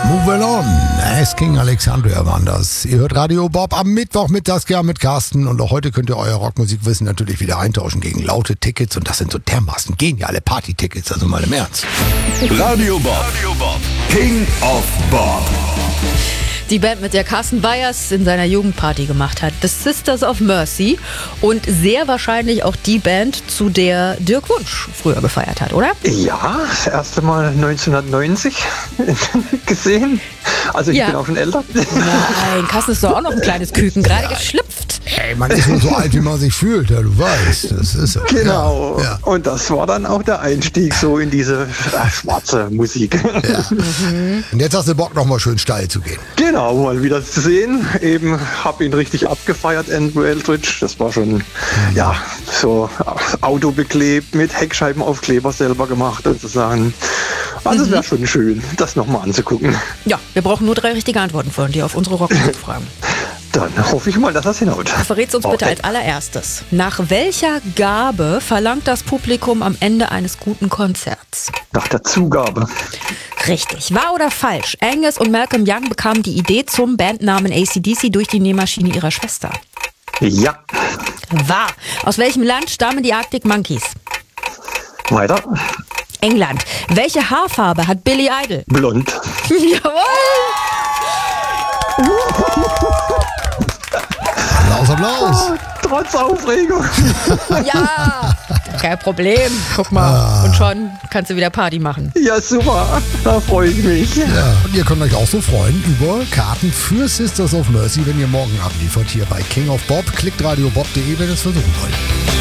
Move on, Asking Alexandria waren das. Ihr hört Radio Bob am Mittwochmittags mit Carsten und auch heute könnt ihr euer Rockmusikwissen natürlich wieder eintauschen gegen laute Tickets und das sind so dermaßen geniale Party-Tickets, also mal im Ernst. Radio Bob, King of Bob. Die Band, mit der Carsten Weyers in seiner Jugendparty gemacht hat, The Sisters of Mercy, und sehr wahrscheinlich auch die Band, zu der Dirk Wunsch früher gefeiert hat, oder? Ja, das erste Mal 1990 gesehen. Also ich bin auch schon älter. Nein, Carsten ist doch auch noch ein kleines Küken, gerade geschlüpft. Hey, man ist nur so alt, wie man sich fühlt, ja, du weißt, das ist so. Genau. Ja. Und das war dann auch der Einstieg so in diese schwarze Musik. Ja. Und jetzt hast du Bock, nochmal schön steil zu gehen. Genau, mal wieder zu sehen. Eben habe ihn richtig abgefeiert, Andrew Eldridge. Das war schon, ja, so Auto beklebt, mit Heckscheibenaufkleber selber gemacht sozusagen. Also es wäre schon schön, das nochmal anzugucken. Ja, wir brauchen nur 3 richtige Antworten von dir auf unsere Rockmusikfragen. Dann hoffe ich mal, dass das hinhaut. Verrätst uns bitte als allererstes, nach welcher Gabe verlangt das Publikum am Ende eines guten Konzerts? Nach der Zugabe. Richtig. Wahr oder falsch? Angus und Malcolm Young bekamen die Idee zum Bandnamen AC/DC durch die Nähmaschine ihrer Schwester. Ja. Wahr. Aus welchem Land stammen die Arctic Monkeys? Weiter. England. Welche Haarfarbe hat Billy Idol? Blond. Jawohl! Applaus, Applaus. Trotz Aufregung. Ja, kein Problem. Guck mal. Und schon kannst du wieder Party machen. Ja, super. Da freue ich mich. Ja. Und ihr könnt euch auch so freuen über Karten für Sisters of Mercy, wenn ihr morgen abliefert hier bei King of Bob. Klickt radiobob.de, wenn ihr es versuchen wollt.